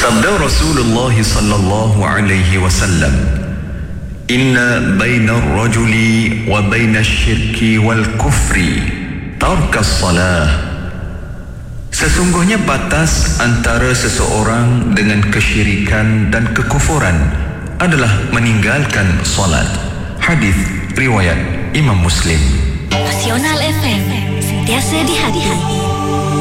Sabda Rasulullah sallallahu alaihi wasallam, "Inna baina ar-rajuli wa baina asy-syirki wal kufri tarkas salah." Sesungguhnya batas antara seseorang dengan kesyirikan dan kekufuran adalah meninggalkan solat. Hadis riwayat Imam Muslim. Nasional FM, sentiasa di hati.